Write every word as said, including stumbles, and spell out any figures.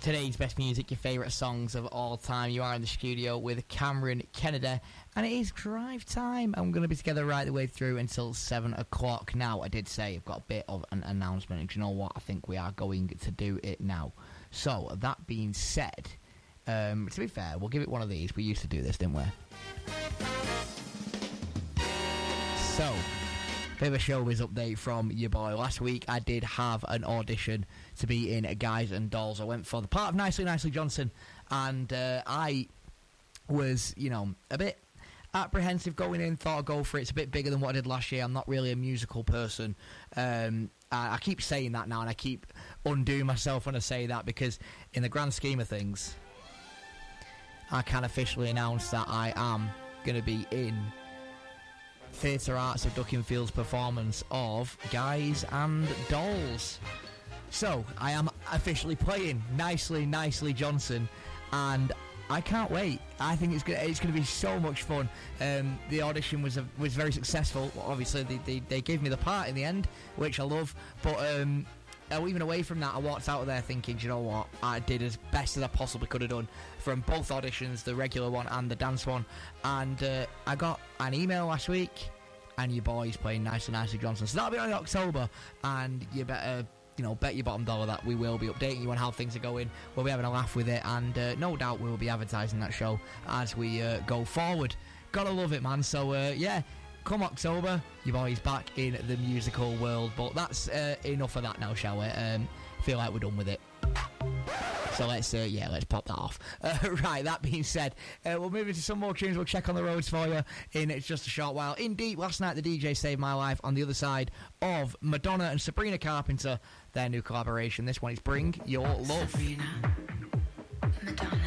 Today's best music, your favourite songs of all time. You are in the studio with Cameron Kennedy, and it is drive time. I'm going to be together right the way through until seven o'clock. Now, I did say I've got a bit of an announcement, and do you know what? I think we are going to do it now. So, that being said, um, to be fair, we'll give it one of these. We used to do this, didn't we? So, bit of a showbiz update from your boy. Last week I did have an audition to be in Guys and Dolls. I went for the part of Nicely Nicely Johnson, and uh, I was, you know, a bit apprehensive going in. Thought I'd go for it. It's a bit bigger than what I did last year. I'm not really a musical person. Um, I, I keep saying that now, and I keep undoing myself when I say that, because in the grand scheme of things, I can officially announce that I am going to be in Theatre Arts of Duckingfield's performance of Guys and Dolls. So, I am officially playing Nicely Nicely Johnson, and I can't wait. I think it's gonna, it's going to be so much fun. Um, the audition was a, was very successful. Well, obviously, they, they, they gave me the part in the end, which I love, but um, even away from that, I walked out of there thinking, do you know what, I did as best as I possibly could have done from both auditions, the regular one and the dance one. And uh, I got an email last week, and your boy's playing Nicely Nicely Johnson. So that'll be on in October, and you better, you know, bet your bottom dollar that we will be updating you on how things are going. We'll be having a laugh with it, and uh, no doubt we will be advertising that show as we uh, go forward. Gotta love it, man. So, uh, yeah, come October, your boy's back in the musical world. But that's uh, enough of that now, shall we? Um, feel like we're done with it. So let's, uh, yeah, let's pop that off. Uh, right, that being said, uh, we'll move into some more tunes. We'll check on the roads for you in just a short while. Indeed, last night the D J saved my life on the other side of Madonna and Sabrina Carpenter, their new collaboration. This one is Bring Your Love. Sabrina, Madonna.